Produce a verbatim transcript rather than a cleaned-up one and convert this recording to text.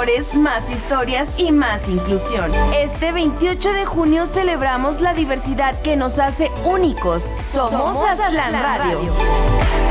colores, más historias y más inclusión. Este veintiocho de junio celebramos la diversidad que nos hace únicos. Somos, Somos Aztlán Radio. Radio.